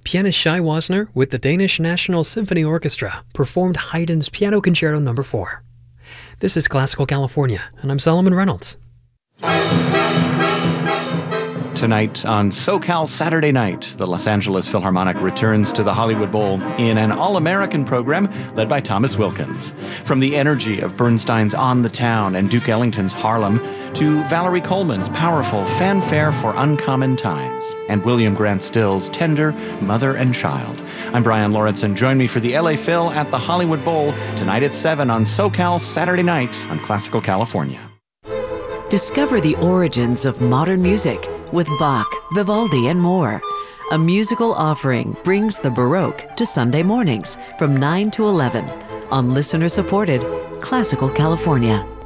pianist Shai Wasner with the Danish National Symphony Orchestra performed Haydn's Piano Concerto No. 4. This is Classical California, and I'm Solomon Reynolds. Tonight on SoCal Saturday Night, the Los Angeles Philharmonic returns to the Hollywood Bowl in an all-American program led by Thomas Wilkins. From the energy of Bernstein's On the Town and Duke Ellington's Harlem to Valerie Coleman's powerful Fanfare for Uncommon Times and William Grant Still's tender Mother and Child. I'm Brian Lawrence, and join me for the LA Phil at the Hollywood Bowl tonight at 7 on SoCal Saturday Night on Classical California. Discover the origins of modern music with Bach, Vivaldi, and more. A musical offering brings the Baroque to Sunday mornings from 9 to 11 on listener-supported Classical California.